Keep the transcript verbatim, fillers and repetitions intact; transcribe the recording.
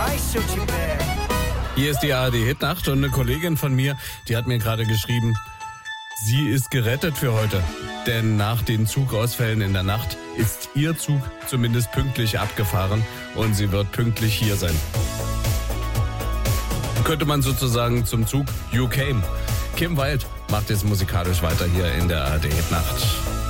Hier ist die A R D-Hitnacht und eine Kollegin von mir, die hat mir gerade geschrieben, sie ist gerettet für heute. Denn nach den Zugausfällen in der Nacht ist ihr Zug zumindest pünktlich abgefahren und sie wird pünktlich hier sein. Könnte man sozusagen zum Zug You Came. Kim Wilde macht jetzt musikalisch weiter hier in der A R D-Hitnacht.